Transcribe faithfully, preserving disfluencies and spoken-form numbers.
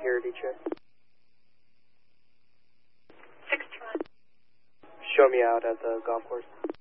security check. sixty-one. Show me out at the golf course.